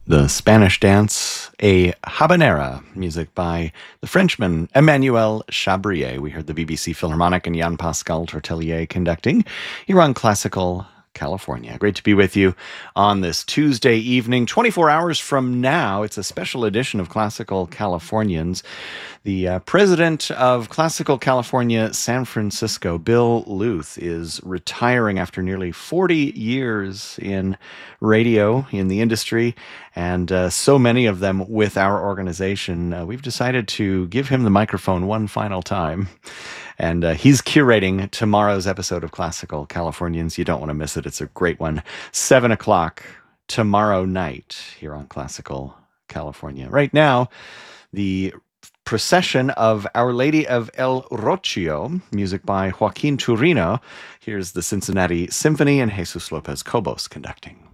The Spanish Dance, a habanera, music by the Frenchman Emmanuel Chabrier. We heard the BBC Philharmonic and Jean-Pascal Tortelier conducting here on Classical California. Great to be with you on this Tuesday evening. 24 hours from now, it's a special edition of Classical Californians. The president of Classical California San Francisco, Bill Luth, is retiring after nearly 40 years in radio, in the industry, and so many of them with our organization. We've decided to give him the microphone one final time. And he's curating tomorrow's episode of Classical Californians. You don't want to miss it. It's a great one. 7 o'clock tomorrow night here on Classical California. Right now, the procession of Our Lady of El Rocio, music by Joaquin Turino. Here's the Cincinnati Symphony and Jesus Lopez Cobos conducting.